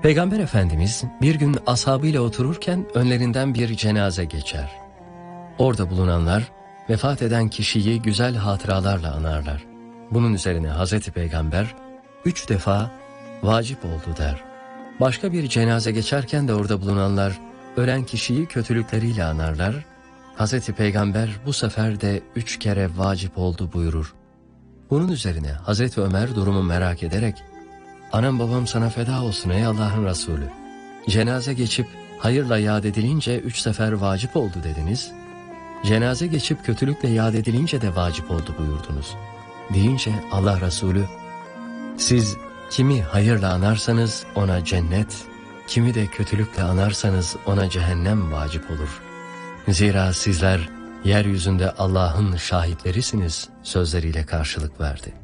Peygamber Efendimiz bir gün ashabıyla otururken önlerinden bir cenaze geçer. Orada bulunanlar vefat eden kişiyi güzel hatıralarla anarlar. Bunun üzerine Hazreti Peygamber 3 defa vacip oldu der. Başka bir cenaze geçerken de orada bulunanlar ölen kişiyi kötülükleriyle anarlar. Hazreti Peygamber bu sefer de 3 kere vacip oldu buyurur. Bunun üzerine Hazreti Ömer durumu merak ederek, "Anam babam sana feda olsun ey Allah'ın Resulü. Cenaze geçip hayırla yad edilince 3 sefer vacip oldu dediniz. Cenaze geçip kötülükle yad edilince de vacip oldu buyurdunuz." Deyince Allah Resulü, "Siz kimi hayırla anarsanız ona cennet, kimi de kötülükle anarsanız ona cehennem vacip olur. Zira sizler yeryüzünde Allah'ın şahitlerisiniz" sözleriyle karşılık verdi.